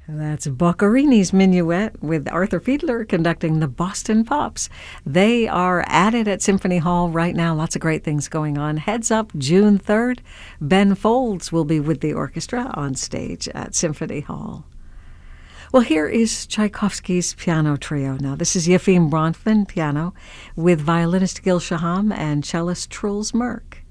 That's Boccherini's Minuet with Arthur Fiedler conducting the Boston Pops. They are at it at Symphony Hall right now. Lots of great things going on. Heads up, June 3rd, Ben Folds will be with the orchestra on stage at Symphony Hall. Well, here is Tchaikovsky's Piano Trio. Now, this is Yefim Bronfman, piano, with violinist Gil Shaham and cellist Truls Merk.